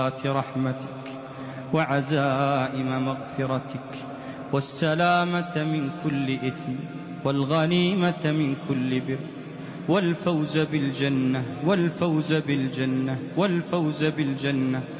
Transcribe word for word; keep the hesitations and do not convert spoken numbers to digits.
رحمتك وعزائم مغفرتك والسلامة من كل إثم والغنيمة من كل بر والفوز بالجنة والفوز بالجنة والفوز بالجنة